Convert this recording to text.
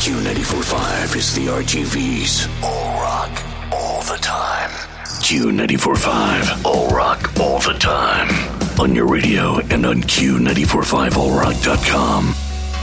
Q94.5 is the RGV's All Rock, All the Time. Q94.5, All Rock, All the Time. On your radio and on Q945allrock.com.